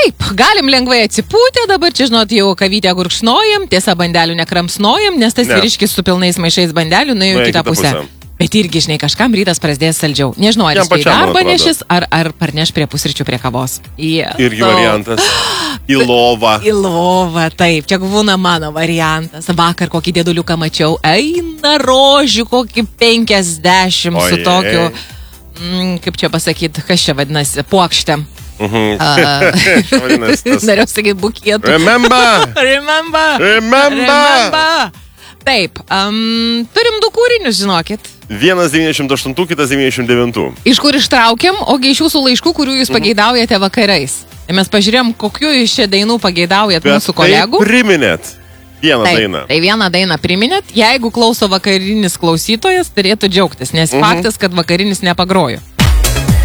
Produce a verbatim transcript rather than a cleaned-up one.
Taip, galim lengvai atsipūtę, dabar čia, žinot, jau kavytę gurkšnojam, tiesa, bandelių nekramsnojam, nes tas Ne. vyriškis su pilnais maišais bandelių nuėjo Nuėjo į kitą kitą pusę. pusę. Bet irgi, žinai, kažkam rytas prasidės saldžiau. Nežinau, ar Jam jis į pačiam, man darbą atrodo. nešis, ar, ar parneš prie pusryčių prie kavos. Jėzau. Irgi variantas. Į lovą. Į lovą, taip, čia būna mano variantas. Vakar kokį dėduliuką mačiau, eina rožių kokį penkiasdešimt su Ojej. tokiu, mm, kaip čia pasakyti, kas čia vadinasi, puokštėm. Mhm. Uh, Vadinasi, tas- Norėjau sakyti bukietų. Remember! Remember. Remember! Remember. Taip, um, turim du kūrinius, žinokit. Vienas devyniasdešimt aštuntų, kitas devyniasdešimt devintų. Iš kur ištraukiam, ogi iš jūsų laiškų, kurių jūs pageidaujate vakarais. Ir mes pažiūrėjom, kokiu iš čia dainų pageidaujat mūsų kolegų. Tai priminėt vieną Taip, dainą. tai vieną dainą priminėt. Jeigu klauso vakarinis klausytojas, turėtų džiaugtis, nes Mhm. faktas, kad vakarinis nepagrojo.